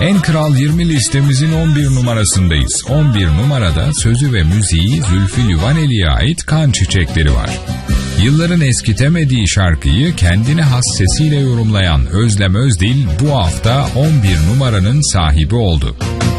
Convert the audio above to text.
En Kral 20 listemizin 11 numarasındayız. 11 numarada sözü ve müziği Zülfü Livaneli'ye ait Kan Çiçekleri var. Yılların eskitemediği şarkıyı kendine has sesiyle yorumlayan Özlem Özdil bu hafta 11 numaranın sahibi oldu.